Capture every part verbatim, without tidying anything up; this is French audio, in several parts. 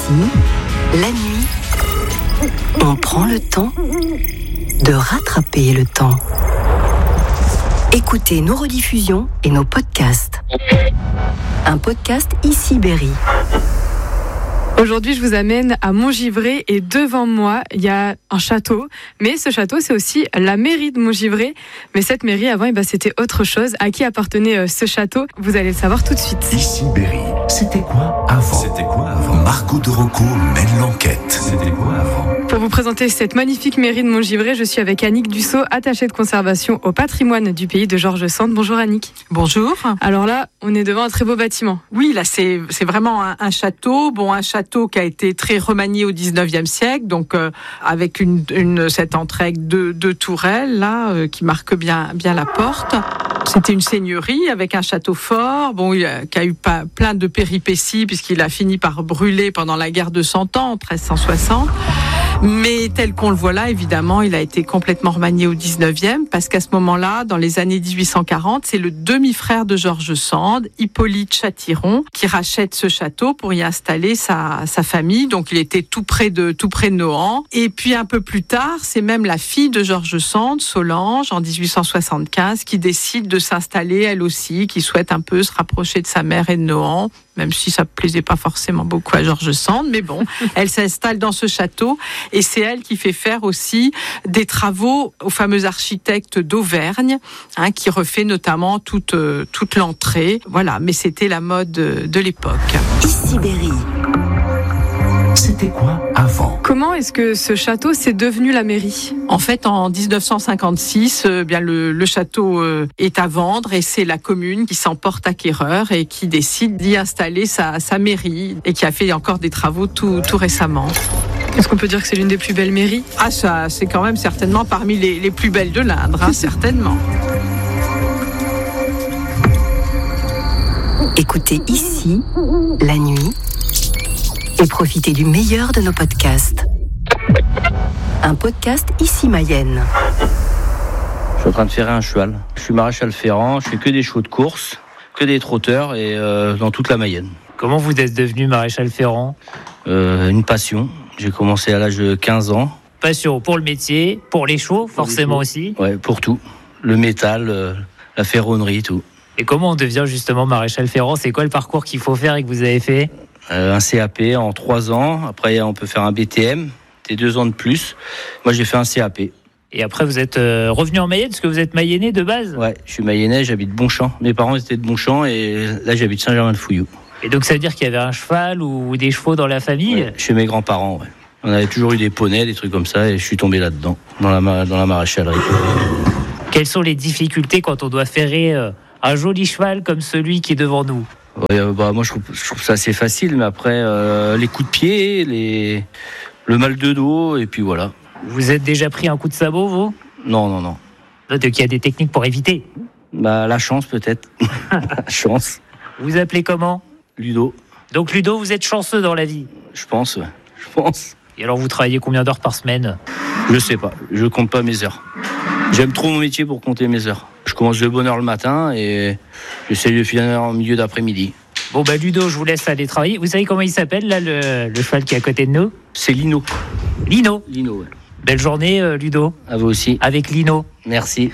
la nuit, on prend le temps de rattraper le temps. Écoutez nos rediffusions et nos podcasts. Un podcast Ici Berry. Aujourd'hui, je vous amène à Montgivray et devant moi, il y a un château. Mais ce château, c'est aussi la mairie de Montgivray. Mais cette mairie, avant, eh ben, c'était autre chose. À qui appartenait ce château ? Vous allez le savoir tout de suite. Ici Berry, c'était quoi avant ? C'était quoi avant ? Marco de Rocco mène l'enquête. C'était quoi avant ? Pour vous présenter cette magnifique mairie de Montgivray, je suis avec Annick Dussault, attachée de conservation au patrimoine du pays de Georges Sand. Bonjour Annick. Bonjour. Alors là, on est devant un très beau bâtiment. Oui, là, c'est, c'est vraiment un, un château. Bon, un château qui a été très remanié au dix-neuvième siècle, donc euh, avec une, une, cette entrée avec deux, deux tourelles, là, euh, qui marquent bien, bien la porte. C'était une seigneurie avec un château fort, bon, il a, qui a eu pas, plein de péripéties, puisqu'il a fini par brûler pendant la guerre de Cent Ans, en treize cent soixante. Mais tel qu'on le voit là, évidemment, il a été complètement remanié au dix-neuvième, parce qu'à ce moment-là, dans les années dix-huit cent quarante, c'est le demi-frère de Georges Sand, Hippolyte Châtiron, qui rachète ce château pour y installer sa, sa famille. Donc, il était tout près de, tout près de Nohant. Et puis, un peu plus tard, c'est même la fille de Georges Sand, Solange, en dix-huit cent soixante-quinze, qui décide de s'installer, elle aussi, qui souhaite un peu se rapprocher de sa mère et de Nohant, même si ça ne plaisait pas forcément beaucoup à Georges Sand, mais bon, elle s'installe dans ce château et c'est elle qui fait faire aussi des travaux au fameux architecte d'Auvergne, hein, qui refait notamment toute, euh, toute l'entrée. Voilà, mais c'était la mode de l'époque. Ici Berry. C'était quoi avant ? Comment est-ce que ce château s'est devenu la mairie ? En fait, en dix-neuf cent cinquante-six, euh, bien le, le château euh, est à vendre et c'est la commune qui s'en porte acquéreur et qui décide d'y installer sa, sa mairie et qui a fait encore des travaux tout, tout récemment. Est-ce qu'on peut dire que c'est l'une des plus belles mairies ? Ah, ça, c'est quand même certainement parmi les, les plus belles de l'Indre, hein, certainement. Écoutez Ici, la nuit, et profitez du meilleur de nos podcasts. Un podcast Ici Mayenne. Je suis en train de ferrer un cheval. Je suis maréchal ferrant, je fais que des chevaux de course, que des trotteurs et euh, dans toute la Mayenne. Comment vous êtes devenu maréchal ferrant ? euh, Une passion. J'ai commencé à l'âge de quinze ans. Passion pour le métier, pour les chevaux, pour forcément les chevaux. Aussi. Ouais, pour tout. Le métal, euh, la ferronnerie, tout. Et comment on devient justement maréchal ferrant ? C'est quoi le parcours qu'il faut faire et que vous avez fait ? euh, Un C A P en trois ans. Après, on peut faire un B T M. C'est deux ans de plus. Moi, j'ai fait un C A P. Et après, vous êtes euh, revenu en Mayenne, parce que vous êtes mayennais de base ? Ouais, je suis mayennais, j'habite Bonchamp. Mes parents étaient de Bonchamp et là, j'habite Saint-Germain-de-Fouilloux. Et donc, ça veut dire qu'il y avait un cheval ou des chevaux dans la famille ? Ouais, chez mes grands-parents, ouais. On avait toujours eu des poneys, des trucs comme ça, et je suis tombé là-dedans, dans la, dans la maréchalerie. Quelles sont les difficultés quand on doit ferrer euh, un joli cheval comme celui qui est devant nous ? Ouais, euh, bah, moi, je trouve, je trouve ça assez facile, mais après, euh, les coups de pied, les... le mal de dos, et puis voilà. Vous êtes déjà pris un coup de sabot, vous ? Non, non, non. Donc, il y a des techniques pour éviter ? Bah, la chance, peut-être. La chance. Vous appelez comment ? Ludo. Donc, Ludo, vous êtes chanceux dans la vie ? Je pense, ouais. Je pense. Et alors, vous travaillez combien d'heures par semaine ? Je sais pas, je compte pas mes heures. J'aime trop mon métier pour compter mes heures. Je commence de bonne heure le matin et j'essaie de finir en milieu d'après-midi. Bon bah Ludo, je vous laisse aller travailler. Vous savez comment il s'appelle là, le, le cheval qui est à côté de nous ? C'est Lino. Lino. Lino, ouais. Belle journée euh, Ludo. À vous aussi. Avec Lino. Merci.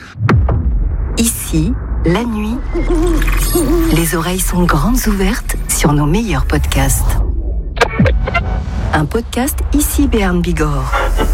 Ici, la nuit, les oreilles sont grandes ouvertes sur nos meilleurs podcasts. Un podcast Ici Béarn Bigorre.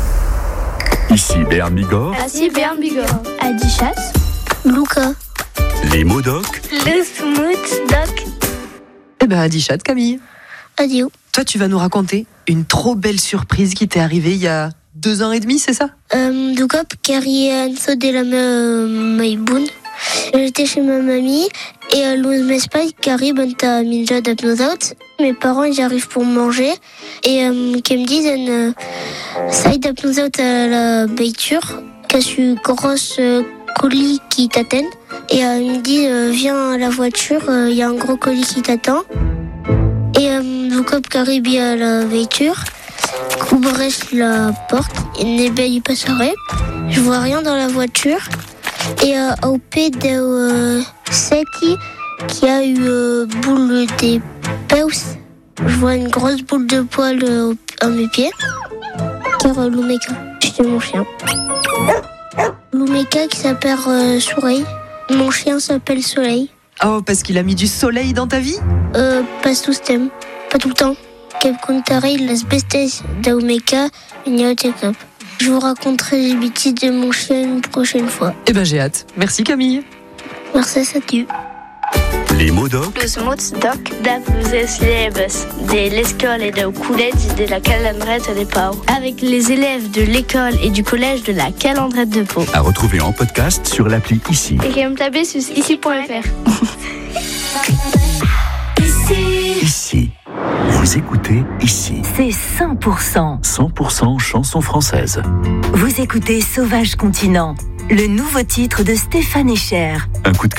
Ici Béarn Bigorre. Ici Béarn Bigorre. Adichat. Luca. Les mots doc. Le smooth doc. Eh ben, Adichat, Camille. Adio. Toi, tu vas nous raconter une trop belle surprise qui t'est arrivée il y a deux ans et demi, c'est ça ? Euh, du coup, carrière Anso de la Maïboun. J'étais chez ma mamie et à l'ouest m'espagne carré banta minja d'apnosaut. Mes parents ils arrivent pour manger et euh, qui me disent euh, ça aide d'apnosaut à la beiture qu'as eu grosse euh, colis qui t'attend et euh, il me dit euh, viens à la voiture, il euh, y a un gros colis qui t'attend et euh, du coup carré bien à la beiture. Couvrez la porte, il n'est pas y passerait. Je vois rien dans la voiture. Et euh, au pied de euh, Seti, qui a eu euh, boule des paus, Je vois une grosse boule de poils euh, à mes pieds. Car euh, Lumeka, c'est mon chien. Lumeka qui s'appelle euh, Soleil. Mon chien s'appelle Soleil. Oh, parce qu'il a mis du soleil dans ta vie? Euh, pas tout ce thème. Pas tout le temps. Quel contare las bestes d'Aumeka, Ignatekop. Je vous raconterai les bêtises de mon chien une prochaine fois. Eh ben, j'ai hâte. Merci Camille. Merci, salut. Les mots doc. Los mots doc da pluses leves de l'école et du collège de la Calandrette de Pau. Avec les élèves de l'école et du collège de la Calandrette de Pau. À retrouver en podcast sur l'appli Ici. Et qui me taper sur ici point f r. Ici. Ici. Vous écoutez Ici. C'est cent pour cent. cent pour cent chansons françaises. Vous écoutez Sauvage Continent, le nouveau titre de Stéphane Echer. Un coup de cœur.